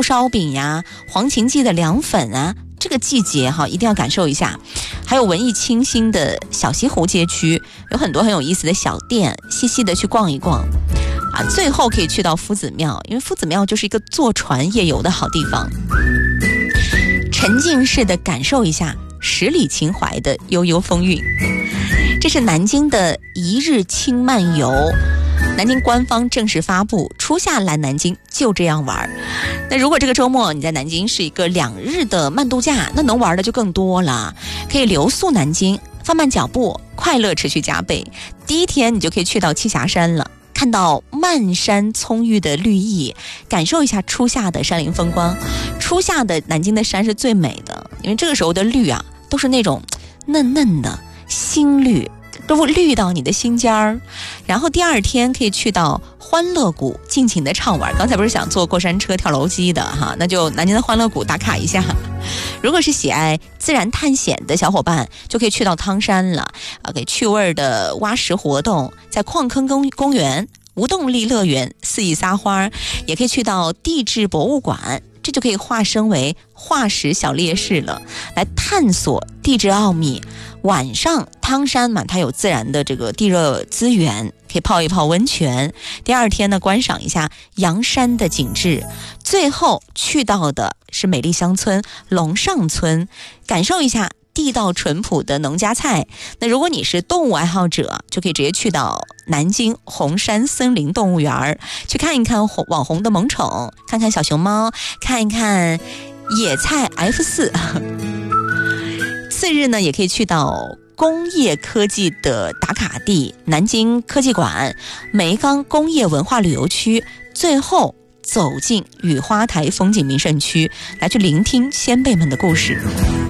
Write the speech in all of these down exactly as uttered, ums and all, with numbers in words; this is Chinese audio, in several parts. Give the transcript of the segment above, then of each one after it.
烧饼呀，黄芩记的凉粉啊，这个季节哈一定要感受一下。还有文艺清新的小西湖街区，有很多很有意思的小店，细细的去逛一逛啊。最后可以去到夫子庙，因为夫子庙就是一个坐船夜游的好地方，沉浸式的感受一下十里秦淮的悠悠风韵。这是南京的一日轻漫游，南京官方正式发布，初夏来南京就这样玩。那如果这个周末你在南京是一个两日的慢度假，那能玩的就更多了，可以留宿南京，放慢脚步，快乐持续加倍。第一天你就可以去到栖霞山了，看到漫山葱郁的绿意，感受一下初夏的山林风光。初夏的南京的山是最美的，因为这个时候的绿啊，都是那种嫩嫩的新绿，都绿到你的心尖儿。然后第二天可以去到欢乐谷尽情的畅玩。刚才不是想坐过山车跳楼机的哈，那就南京的欢乐谷打卡一下。如果是喜爱自然探险的小伙伴，就可以去到汤山了啊，给趣味的挖石活动，在矿坑公公园、无动力乐园肆意撒花，也可以去到地质博物馆，这就可以化身为化石小烈士了，来探索地质奥秘。晚上汤山嘛，它有自然的这个地热资源，可以泡一泡温泉。第二天呢，观赏一下阳山的景致。最后去到的是美丽乡村龙上村，感受一下地道淳朴的农家菜。那如果你是动物爱好者，就可以直接去到南京红山森林动物园，去看一看网红的萌宠，看看小熊猫，看一看野菜 F 四。次日呢，也可以去到工业科技的打卡地南京科技馆、梅岗工业文化旅游区，最后走进雨花台风景名胜区，来去聆听先辈们的故事。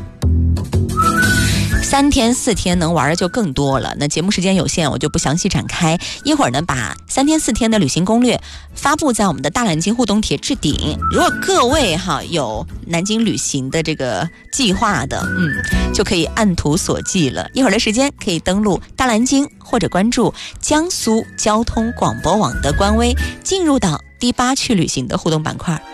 三天四天能玩的就更多了，那节目时间有限，我就不详细展开。一会儿呢，把三天四天的旅行攻略发布在我们的大南京互动帖置顶。如果各位哈有南京旅行的这个计划的，嗯，就可以按图索骥了。一会儿的时间可以登录大南京或者关注江苏交通广播网的官微，进入到第八区旅行的互动板块。